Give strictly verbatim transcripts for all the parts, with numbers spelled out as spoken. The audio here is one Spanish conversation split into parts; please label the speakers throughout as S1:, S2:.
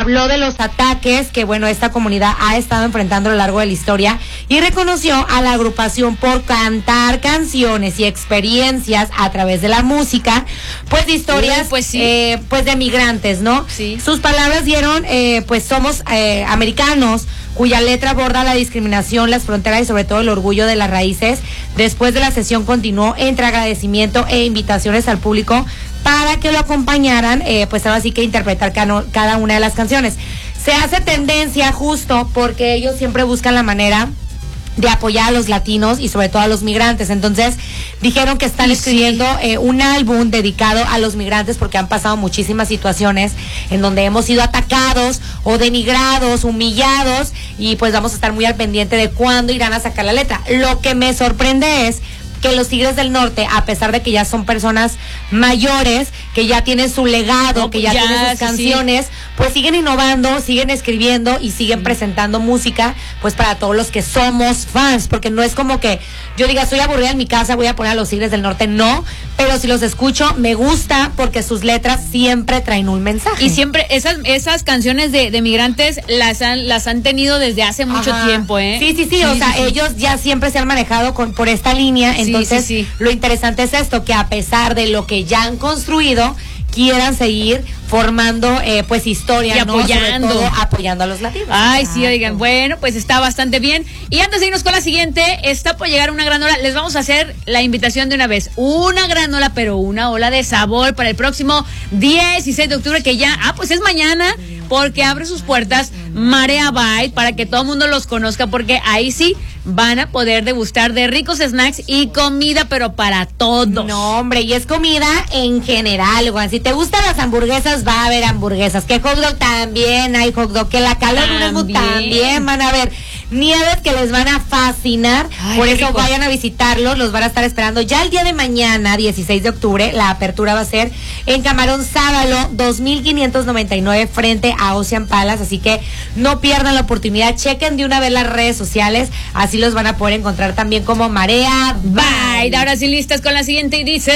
S1: habló de los ataques que, bueno, esta comunidad ha estado enfrentando a lo largo de la historia y reconoció a la agrupación por cantar canciones y experiencias a través de la música, pues de historias,
S2: uh, pues, sí.
S1: eh, pues de migrantes, ¿no?
S2: Sí.
S1: Sus palabras dieron, eh, pues somos eh, americanos, cuya letra aborda la discriminación, las fronteras y sobre todo el orgullo de las raíces. Después de la sesión continuó entre agradecimiento e invitaciones al público para que lo acompañaran, eh, pues ahora sí que interpretar cada, cada una de las canciones. Se hace tendencia justo porque ellos siempre buscan la manera de apoyar a los latinos y sobre todo a los migrantes. Entonces dijeron que están
S2: y
S1: escribiendo
S2: sí.
S1: eh, un álbum dedicado a los migrantes porque han pasado muchísimas situaciones en donde hemos sido atacados o denigrados, humillados, y pues vamos a estar muy al pendiente de cuándo irán a sacar la letra. Lo que me sorprende es que los Tigres del Norte, a pesar de que ya son personas mayores, que ya tienen su legado, no, que ya, ya tienen sus canciones, sí. pues siguen innovando, siguen escribiendo y siguen sí. presentando música, pues para todos los que somos fans, porque no es como que yo diga, estoy aburrida en mi casa, voy a poner a los Tigres del Norte, no, pero si los escucho, me gusta porque sus letras siempre traen un mensaje.
S2: Y siempre, esas esas canciones de, de migrantes las han, las han tenido desde hace mucho Ajá. tiempo, ¿eh?
S1: Sí, sí, sí, sí o sea, sí, sí. ellos ya siempre se han manejado con, por esta línea, entonces sí, sí, sí. lo interesante es esto, que a pesar de lo que ya han construido, quieran seguir formando eh, pues historia,
S2: y
S1: ¿no?
S2: apoyando.
S1: Sobre todo, apoyando a los latinos.
S2: Ay,
S1: Exacto.
S2: sí, oigan, bueno, pues está bastante bien. Y antes de irnos con la siguiente, está por llegar una granola. Les vamos a hacer la invitación de una vez. Una granola, pero una ola de sabor para el próximo dieciséis de octubre, que ya, ah, pues es mañana, porque abre sus puertas Marea Bite para que todo el mundo los conozca, porque ahí sí van a poder degustar de ricos snacks y comida, pero para todos.
S1: No, hombre, y es comida en general, Juan. Si te gustan las hamburguesas, va a haber hamburguesas. Que hot dog también hay hot dog. Que la calor también. también van a haber nieves que les van a fascinar. Ay, por eso rico. Vayan a visitarlos, los van a estar esperando. Ya el día de mañana, dieciséis de octubre, la apertura va a ser en Camarón Sábalo, dos mil quinientos noventa y nueve, frente a Ocean Palace. Así que no pierdan la oportunidad. Chequen de una vez las redes sociales. Así los van a poder encontrar también como Marea
S2: Bye. Ahora sí, listas con la siguiente y dice...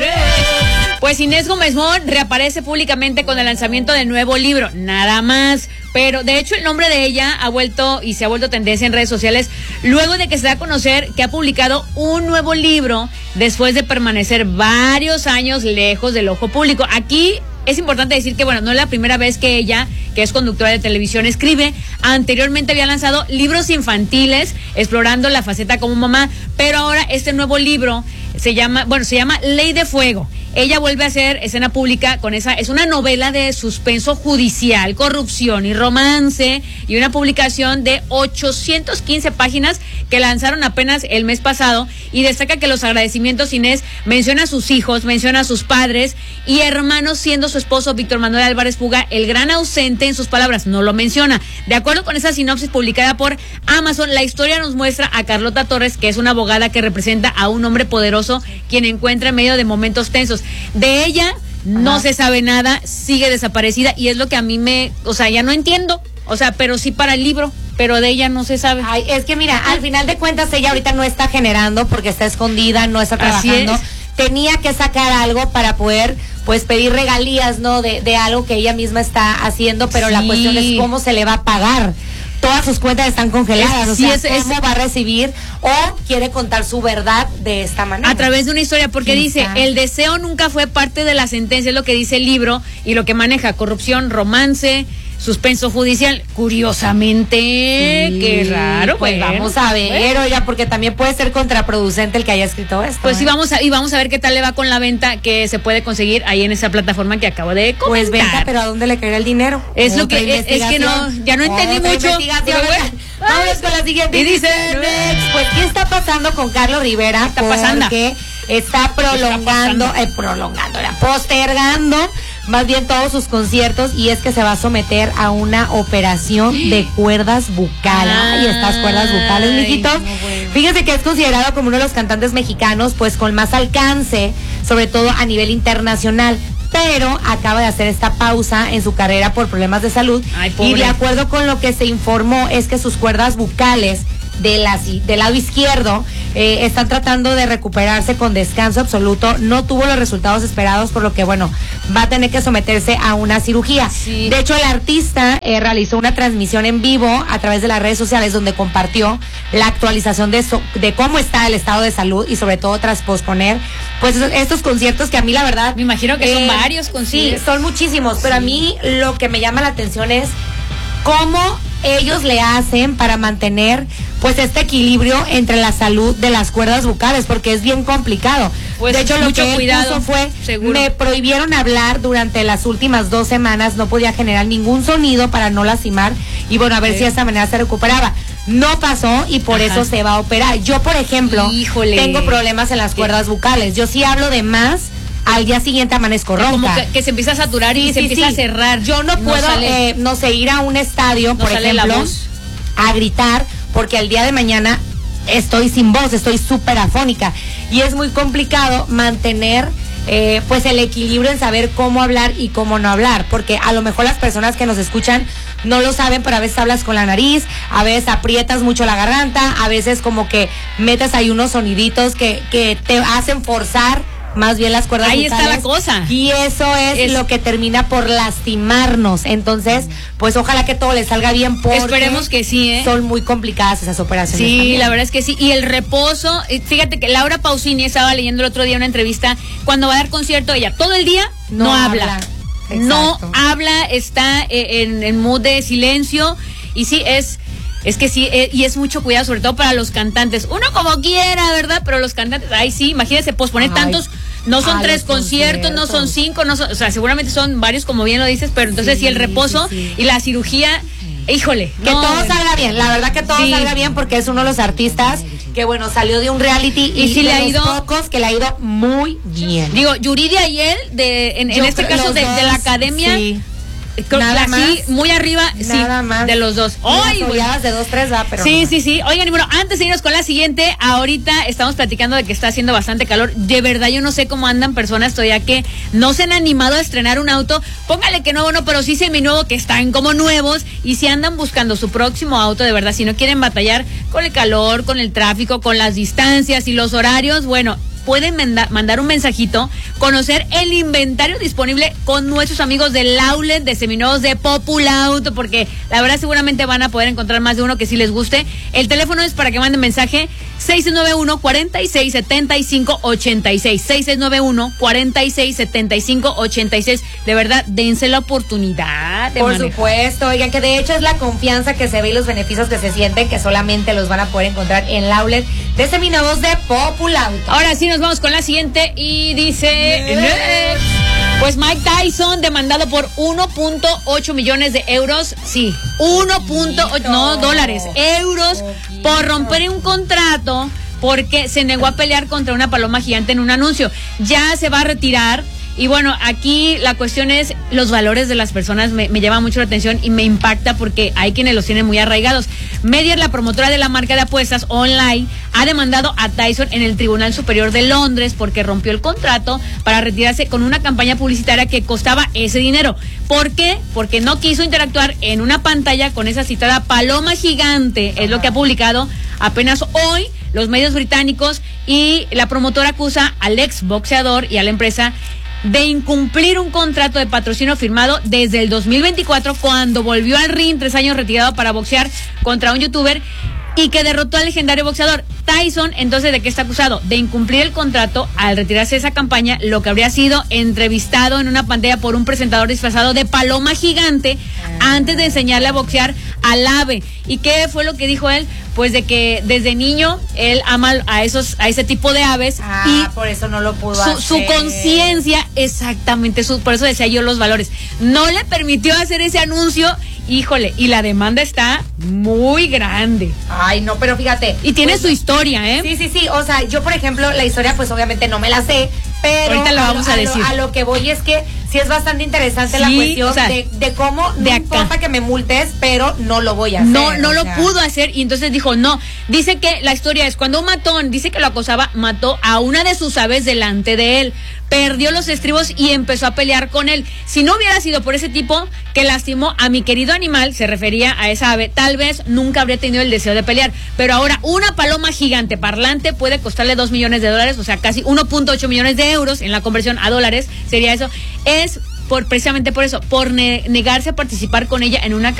S2: Pues Inés Gómez Mont reaparece públicamente con el lanzamiento del nuevo libro, nada más. Pero de hecho el nombre de ella ha vuelto y se ha vuelto tendencia en redes sociales luego de que se da a conocer que ha publicado un nuevo libro después de permanecer varios años lejos del ojo público. Aquí es importante decir que, bueno, no es la primera vez que ella, que es conductora de televisión, escribe. Anteriormente había lanzado libros infantiles explorando la faceta como mamá, pero ahora este nuevo libro se llama, bueno, se llama Ley de Fuego. Ella vuelve a hacer escena pública con esa, es una novela de suspenso judicial, corrupción y romance, y una publicación de ochocientas quince páginas que lanzaron apenas el mes pasado, y destaca que los agradecimientos, Inés menciona a sus hijos, menciona a sus padres y hermanos, siendo su esposo Víctor Manuel Álvarez Puga el gran ausente. En sus palabras, no lo menciona. De acuerdo con esa sinopsis publicada por Amazon, la historia nos muestra a Carlota Torres, que es una abogada que representa a un hombre poderoso, quien encuentra en medio de momentos tensos. De ella no Ajá. se sabe nada, sigue desaparecida, y es lo que a mí me, o sea, ya no entiendo, o sea, pero sí para el libro, pero de ella no se sabe.
S1: Ay, es que mira, al final de cuentas ella ahorita no está generando porque está escondida, no está trabajando. Tenía que sacar algo para poder, pues, pedir regalías, ¿no? De, de algo que ella misma está haciendo, pero sí. la cuestión es cómo se le va a pagar. Todas sus cuentas están congeladas, es, o sea, sí, es, ¿cómo es, va a recibir o quiere contar su verdad de esta manera?
S2: A través de una historia, porque dice, está? el deseo nunca fue parte de la sentencia, es lo que dice el libro, y lo que maneja: corrupción, romance, suspenso judicial. Curiosamente, sí, qué raro.
S1: Pues bueno, vamos a ver, bueno. oiga, porque también puede ser contraproducente el que haya escrito esto.
S2: Pues
S1: ¿eh?
S2: sí, vamos a, y vamos a ver qué tal le va con la venta que se puede conseguir ahí en esa plataforma que acabo de comentar.
S1: Pues venta, pero ¿a dónde le caerá el dinero?
S2: Es lo que, es, es que no, ya no entendí
S1: Otra
S2: mucho.
S1: Pero bueno, vamos con la siguiente.
S2: Y dice,
S1: next, pues, ¿qué está pasando con Carlos Rivera?
S2: ¿Qué está pasando?
S1: Porque está prolongando, está eh, prolongando, era postergando más bien todos sus conciertos, y es que se va a someter a una operación de cuerdas bucales. Ay, estas cuerdas bucales, mijitos. No, bueno. Fíjense que es considerado como uno de los cantantes mexicanos, pues, con más alcance, sobre todo a nivel internacional. Pero acaba de hacer esta pausa en su carrera por problemas de salud. Ay, y de acuerdo con lo que se informó, es que sus cuerdas bucales de la, del lado izquierdo eh, están tratando de recuperarse con descanso absoluto, no tuvo los resultados esperados, por lo que bueno, va a tener que someterse a una cirugía.
S2: Sí.
S1: De hecho, el artista eh, realizó una transmisión en vivo a través de las redes sociales donde compartió la actualización de, so, de cómo está el estado de salud y sobre todo tras posponer pues estos conciertos que a mí la verdad...
S2: Me imagino que eh, son varios conciertos.
S1: Sí, son muchísimos, sí. Pero a mí lo que me llama la atención es cómo ellos le hacen para mantener pues este equilibrio entre la salud de las cuerdas vocales, porque es bien complicado.
S2: Pues
S1: de hecho, lo que él puso fue,
S2: seguro.
S1: Me prohibieron hablar durante las últimas dos semanas, no podía generar ningún sonido para no lastimar, y bueno, a ver sí. si de esta manera se recuperaba. No pasó y por Ajá. eso se va a operar. Yo, por ejemplo,
S2: Híjole.
S1: tengo problemas en las cuerdas ¿Qué? vocales. Yo sí hablo de más, al día siguiente amanezco ronca.
S2: Como que, que se empieza a saturar sí, y sí, se empieza sí. a cerrar.
S1: Yo no puedo, no, eh, no sé, ir a un estadio,
S2: no
S1: por ejemplo, a gritar, porque al día de mañana estoy sin voz, estoy súper afónica. Y es muy complicado mantener eh, pues el equilibrio en saber cómo hablar y cómo no hablar, porque a lo mejor las personas que nos escuchan no lo saben, pero a veces hablas con la nariz, a veces aprietas mucho la garganta, a veces como que metes ahí unos soniditos que, que te hacen forzar más bien las cuerdas
S2: ahí
S1: vocales,
S2: está la cosa.
S1: Y eso es, es lo que termina por lastimarnos. Entonces, pues ojalá que todo le salga bien, porque
S2: esperemos que sí, ¿eh?
S1: Son muy complicadas esas operaciones.
S2: Sí,
S1: también.
S2: La verdad es que sí. Y el reposo, fíjate que Laura Pausini estaba leyendo el otro día una entrevista, cuando va a dar concierto, ella todo el día no, no habla. habla. No habla, está en, en mood de silencio. Y sí, es... Es que sí, eh, y es mucho cuidado, sobre todo para los cantantes. Uno como quiera, ¿verdad? Pero los cantantes, ay sí, imagínense, posponer ay, tantos, no son tres conciertos, conciertos, no son cinco, no son, o sea, seguramente son varios, como bien lo dices, pero entonces sí, sí el reposo sí, sí. y la cirugía, híjole.
S1: Que
S2: no,
S1: todo salga bien, la verdad que todo sí. salga bien, porque es uno de los artistas que bueno, salió de un reality y,
S2: y sí
S1: de
S2: le ha
S1: los
S2: ido
S1: pocos que le ha ido muy bien.
S2: Digo, Yuridia y él, de, en, en este caso de, de la academia... Sí.
S1: Nada
S2: así,
S1: más,
S2: muy arriba,
S1: nada
S2: sí,
S1: más.
S2: de los dos.
S1: Ay, bueno. de dos, tres va, pero
S2: sí,
S1: no.
S2: sí, sí. Oigan, y bueno, antes de irnos con la siguiente, ahorita estamos platicando de que está haciendo bastante calor. De verdad, yo no sé cómo andan personas todavía que no se han animado a estrenar un auto. Póngale que nuevo no, pero sí seminuevo, que están como nuevos. Y si andan buscando su próximo auto, de verdad, si no quieren batallar con el calor, con el tráfico, con las distancias y los horarios, bueno, pueden manda- mandar un mensajito, conocer el inventario disponible con nuestros amigos del outlet de seminuevos de Populauto, porque la verdad seguramente van a poder encontrar más de uno que sí les guste. El teléfono es para que manden mensaje seis nueve uno, cuatro seis siete cinco, ocho seis, seis nueve uno, cuatro seis siete cinco, ocho seis. De verdad, dense la oportunidad de
S1: Por
S2: manejar.
S1: supuesto, oigan, que de hecho es la confianza que se ve y los beneficios que se sienten, que solamente los van a poder encontrar en el outlet de seminuevos de Populauto.
S2: Ahora sí nos vamos con la siguiente y dice... Next. Pues Mike Tyson demandado por uno punto ocho millones de euros, sí, uno punto ocho, no dólares, euros, poquito. Por romper un contrato porque se negó a pelear contra una paloma gigante en un anuncio. Ya se va a retirar. Y bueno, aquí la cuestión es los valores de las personas, me, me llama mucho la atención y me impacta porque hay quienes los tienen muy arraigados. Medier, la promotora de la marca de apuestas online, ha demandado a Tyson en el Tribunal Superior de Londres porque rompió el contrato para retirarse con una campaña publicitaria que costaba ese dinero. ¿Por qué? Porque no quiso interactuar en una pantalla con esa citada paloma gigante, es lo que ha publicado apenas hoy los medios británicos, y la promotora acusa al ex boxeador y a la empresa de incumplir un contrato de patrocinio firmado desde el dos mil veinticuatro, cuando volvió al ring tres años retirado para boxear contra un youtuber y que derrotó al legendario boxeador. Tyson, entonces, ¿de qué está acusado? De incumplir el contrato al retirarse de esa campaña, lo que habría sido entrevistado en una pantalla por un presentador disfrazado de paloma gigante antes de enseñarle a boxear al ave. ¿Y qué fue lo que dijo él? Pues de que desde niño él ama a esos, a ese tipo de aves.
S1: Ah,
S2: y
S1: por eso no lo pudo
S2: su,
S1: hacer.
S2: Su conciencia, exactamente, su, por eso decía yo los valores. No le permitió hacer ese anuncio. Híjole, y la demanda está muy grande.
S1: Ay, no, pero fíjate.
S2: Y tiene
S1: pues,
S2: su historia, ¿eh?
S1: Sí, sí, sí. O sea, yo, por ejemplo, la historia, pues obviamente no me la sé, pero
S2: ahorita la vamos a,
S1: a,
S2: a decir.
S1: Lo, a lo que voy es que sí es bastante interesante
S2: sí,
S1: la cuestión
S2: o sea,
S1: de, de cómo no
S2: de
S1: importa que me multes, pero no lo voy a hacer.
S2: No, no lo
S1: sea.
S2: pudo hacer y entonces dijo, no. Dice que la historia es, cuando un matón dice que lo acosaba, mató a una de sus aves delante de él. Perdió los estribos y empezó a pelear con él. Si no hubiera sido por ese tipo que lastimó a mi querido animal, se refería a esa ave, tal vez nunca habría tenido el deseo de pelear. Pero ahora una paloma gigante parlante puede costarle dos millones de dólares, o sea, casi uno punto ocho millones de euros en la conversión a dólares, sería eso. Es por precisamente por eso, por ne- negarse a participar con ella en una